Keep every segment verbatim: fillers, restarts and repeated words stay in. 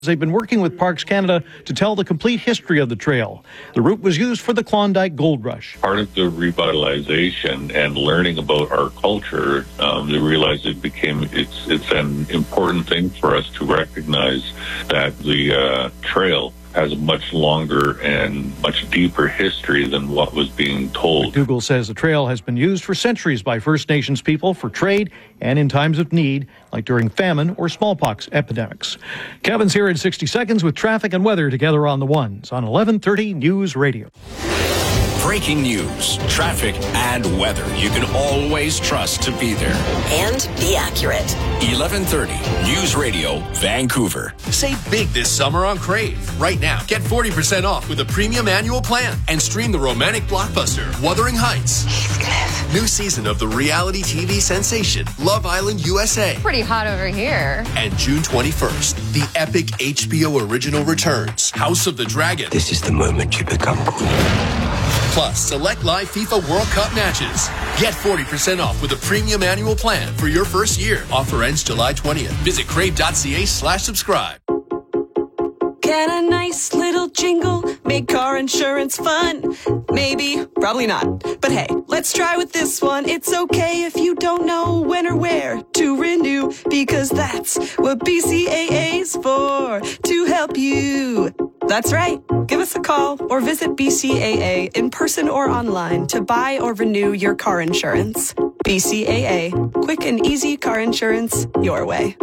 They've been working with Parks Canada to tell the complete history of the trail. The route was used for the Klondike Gold Rush. Part of the revitalization and learning about our culture, um, they realized it became, it's, it's an important thing for us to recognize that the uh, trail has a much longer and much deeper history than what was being told. McDougall says the trail has been used for centuries by First Nations people for trade and in times of need, like during famine or smallpox epidemics. Kevin's here in sixty seconds with traffic and weather together on the ones on eleven thirty News Radio. Breaking news, traffic, and weather you can always trust to be there. And be accurate. eleven thirty News Radio, Vancouver. Save big this summer on Crave. Right now, get forty percent off with a premium annual plan and stream the romantic blockbuster, Wuthering Heights. Heathcliff. New season of the reality T V sensation, Love Island U S A. Pretty hot over here. And June twenty-first, the epic H B O original returns, House of the Dragon. This is the moment you become queen. Plus, select live FIFA World Cup matches. Get forty percent off with a premium annual plan for your first year. Offer ends July twentieth. Visit crave.ca slash subscribe. Can a nice little jingle make car insurance fun? Maybe, probably not. But hey, let's try with this one. It's okay if you don't know when or where to renew, because that's what B C A A's for, to help you. That's right. Give us a call or visit B C A A in person or online to buy or renew your car insurance. B C A A. Quick and easy car insurance your way.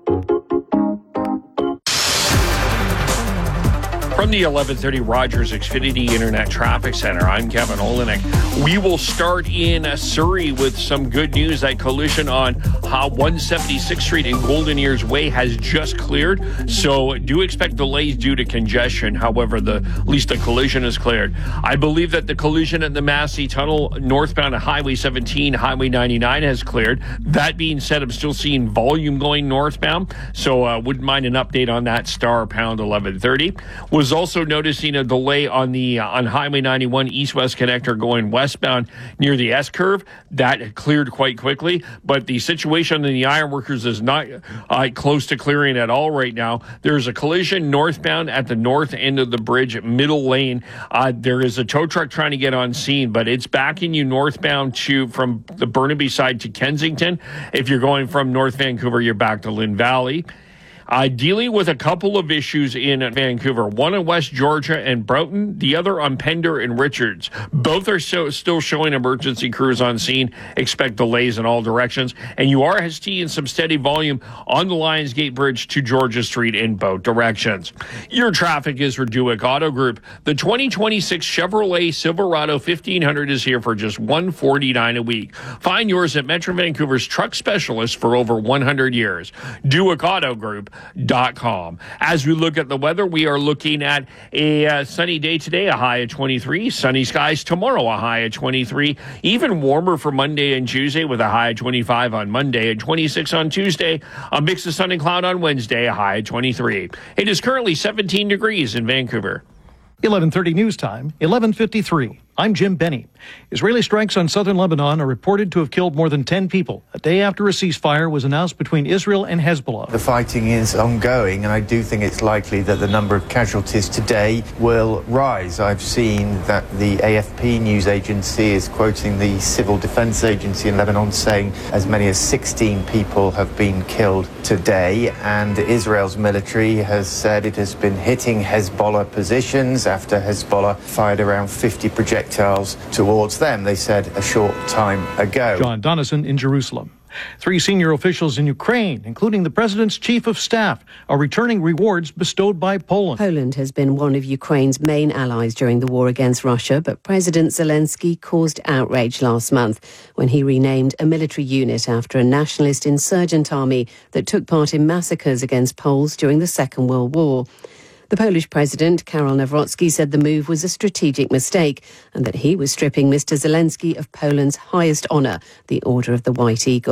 From the eleven thirty Rogers Xfinity Internet Traffic Center, I'm Kevin Olenek. We will start in Surrey with some good news. That collision on one seventy-sixth Street in Golden Ears Way has just cleared, so do expect delays due to congestion. However, the at least the collision is cleared. I believe that the collision at the Massey Tunnel northbound at Highway seventeen, Highway ninety-nine has cleared. That being said, I'm still seeing volume going northbound, so uh, wouldn't mind an update on that. Star pound eleven thirty. Was also noticing a delay on the uh, on Highway ninety-one east-west connector going westbound near the S-curve. That cleared quite quickly, but the situation in the ironworkers is not uh, close to clearing at all right now. There's a collision northbound at the north end of the bridge, middle lane. Uh, there is a tow truck trying to get on scene, but it's backing you northbound to from the Burnaby side to Kensington. If you're going from North Vancouver, you're back to Lynn Valley. Uh, dealing with a couple of issues in Vancouver, one in West Georgia and Broughton, the other on Pender and Richards. Both are so, still showing emergency crews on scene. Expect delays in all directions. And you are seeing some steady volume on the Lionsgate Bridge to Georgia Street in both directions. Your traffic is for Duick Auto Group. The twenty twenty-six Chevrolet Silverado fifteen hundred is here for just one hundred forty-nine dollars a week. Find yours at Metro Vancouver's truck specialist for over one hundred years. Duick Auto Group. Dot com. As we look at the weather, we are looking at a uh, sunny day today, a high of twenty-three. Sunny skies tomorrow, a high of twenty-three. Even warmer for Monday and Tuesday with a high of twenty-five on Monday and twenty-six on Tuesday. A mix of sun and cloud on Wednesday, a high of twenty-three. It is currently seventeen degrees in Vancouver. eleven thirty news time, eleven fifty-three. I'm Jim Benny. Israeli strikes on southern Lebanon are reported to have killed more than ten people, a day after a ceasefire was announced between Israel and Hezbollah. The fighting is ongoing, and I do think it's likely that the number of casualties today will rise. I've seen that the A F P news agency is quoting the Civil Defense Agency in Lebanon saying as many as sixteen people have been killed today, and Israel's military has said it has been hitting Hezbollah positions after Hezbollah fired around fifty projectiles towards them, they said a short time ago. John Donison in Jerusalem. Three senior officials in Ukraine, including the president's chief of staff, are returning rewards bestowed by Poland. Poland has been one of Ukraine's main allies during the war against Russia, but President Zelensky caused outrage last month when he renamed a military unit after a nationalist insurgent army that took part in massacres against Poles during the Second World War. The Polish president, Karol Nawrocki, said the move was a strategic mistake and that he was stripping Mister Zelensky of Poland's highest honour, the Order of the White Eagle.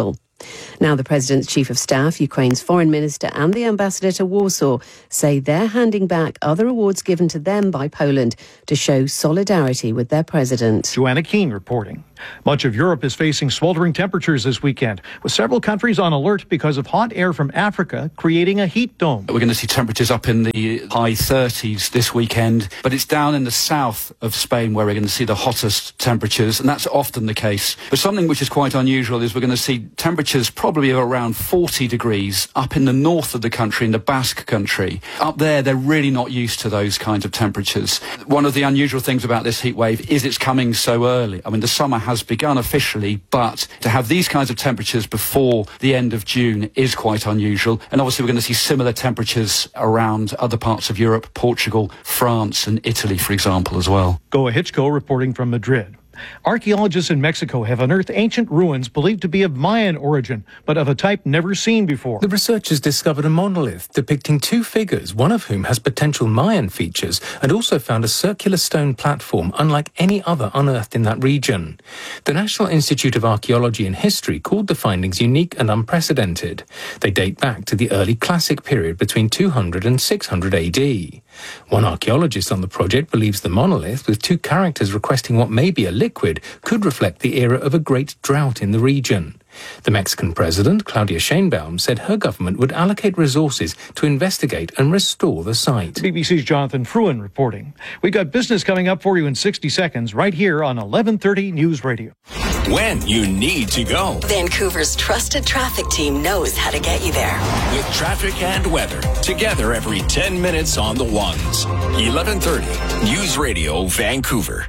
Now, the President's Chief of Staff, Ukraine's Foreign Minister and the Ambassador to Warsaw say they're handing back other awards given to them by Poland to show solidarity with their President. Joanna Keane reporting. Much of Europe is facing sweltering temperatures this weekend, with several countries on alert because of hot air from Africa creating a heat dome. We're going to see temperatures up in the high thirties this weekend, but it's down in the south of Spain where we're going to see the hottest temperatures, and that's often the case. But something which is quite unusual is we're going to see temperatures probably of around forty degrees up in the north of the country, in the Basque country. Up there, they're really not used to those kinds of temperatures. One of the unusual things about this heat wave is it's coming so early. I mean, the summer has has begun officially, but to have these kinds of temperatures before the end of June is quite unusual. And obviously we're going to see similar temperatures around other parts of Europe, Portugal, France and Italy, for example, as well. Goa Hitchko reporting from Madrid. Archaeologists in Mexico have unearthed ancient ruins believed to be of Mayan origin, but of a type never seen before. The researchers discovered a monolith depicting two figures, one of whom has potential Mayan features, and also found a circular stone platform unlike any other unearthed in that region. The National Institute of Archaeology and History called the findings unique and unprecedented. They date back to the early Classic period between two hundred and six hundred A D. One archaeologist on the project believes the monolith, with two characters requesting what may be a liquid, could reflect the era of a great drought in the region. The Mexican president, Claudia Sheinbaum, said her government would allocate resources to investigate and restore the site. B B C's Jonathan Fruin reporting. We've got business coming up for you in sixty seconds right here on eleven thirty News Radio. When you need to go. Vancouver's trusted traffic team knows how to get you there. With traffic and weather, together every ten minutes on the ones. eleven thirty News Radio, Vancouver.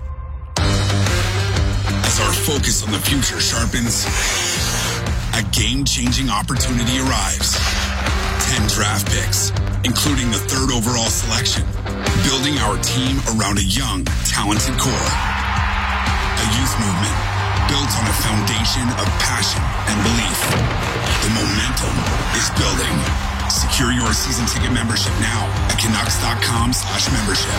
As our focus on the future sharpens, a game-changing opportunity arrives. Ten draft picks, including the third overall selection, building our team around a young, talented core. A youth movement built on a foundation of passion and belief. The momentum is building. Secure your season ticket membership now at Canucks.com slash membership.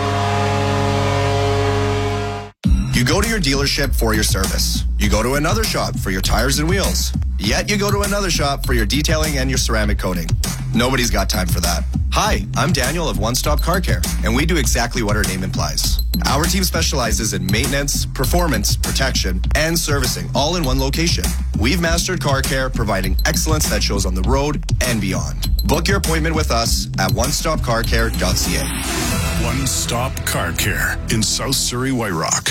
You go to your dealership for your service. You go to another shop for your tires and wheels. Yet you go to another shop for your detailing and your ceramic coating. Nobody's got time for that. Hi, I'm Daniel of One Stop Car Care, and we do exactly what our name implies. Our team specializes in maintenance, performance, protection, and servicing, all in one location. We've mastered car care, providing excellence that shows on the road and beyond. Book your appointment with us at one stop car care dot c a. One Stop Car Care in South Surrey, White Rock.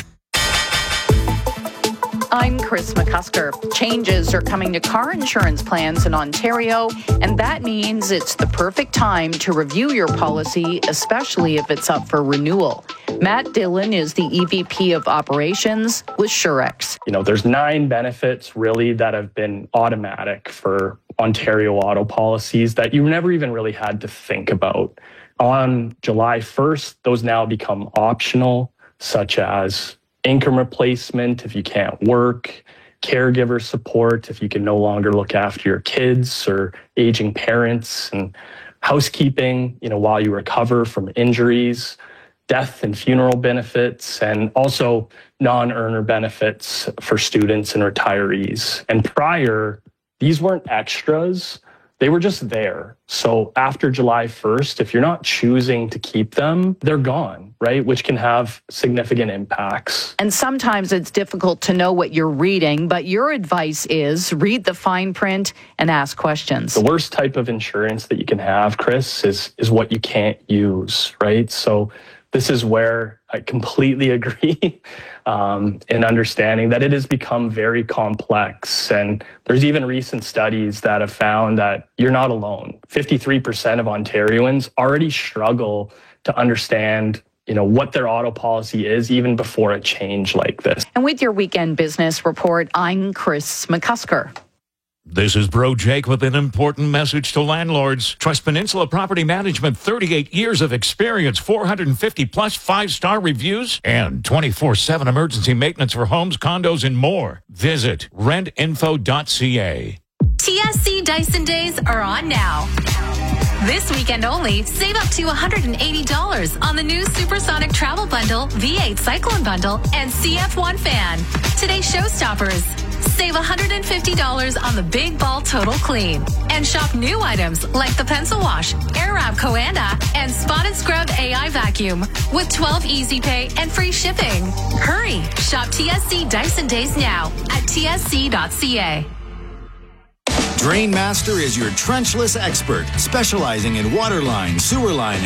I'm Chris McCusker. Changes are coming to car insurance plans in Ontario, and that means it's the perfect time to review your policy, especially if it's up for renewal. Matt Dillon is the E V P of Operations with Surex. You know, there's nine benefits really that have been automatic for Ontario auto policies that you never even really had to think about. On July first, those now become optional, such as income replacement if you can't work, caregiver support if you can no longer look after your kids or aging parents, and housekeeping, you know, while you recover from injuries, death and funeral benefits, and also non-earner benefits for students and retirees. And prior, these weren't extras. They were just there. So after July first, if you're not choosing to keep them, they're gone, right? Which can have significant impacts. And sometimes it's difficult to know what you're reading, but your advice is read the fine print and ask questions. The worst type of insurance that you can have, Chris, is, is what you can't use, right? So this is where I completely agree um, in understanding that it has become very complex. And there's even recent studies that have found that you're not alone. fifty-three percent of Ontarians already struggle to understand, you know, what their auto policy is even before a change like this. And with your weekend business report, I'm Chris McCusker. This is Bro Jake with an important message to landlords. Trust Peninsula Property Management, thirty-eight years of experience, four hundred fifty plus five-star reviews, and twenty-four seven emergency maintenance for homes, condos, and more. Visit rent info dot c a. T S C Dyson Days are on now. This weekend only, save up to one hundred eighty dollars on the new Supersonic Travel Bundle, V eight Cyclone Bundle, and C F one fan. Today's showstoppers. Save one hundred fifty dollars on the Big Ball Total Clean. And shop new items like the Pencil Wash, Airwrap Coanda, and Spot and Scrub A I Vacuum with twelve Easy Pay and free shipping. Hurry! Shop T S C Dyson Days now at T S C dot C A. Drainmaster is your trenchless expert, specializing in water line, sewer line,